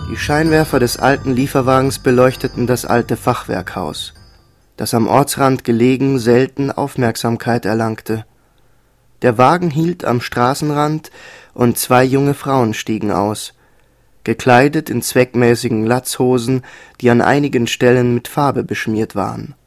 Die Scheinwerfer des alten Lieferwagens beleuchteten das alte Fachwerkhaus, das am Ortsrand gelegen selten Aufmerksamkeit erlangte. Der Wagen hielt am Straßenrand und 2 junge Frauen stiegen aus, gekleidet in zweckmäßigen Latzhosen, die an einigen Stellen mit Farbe beschmiert waren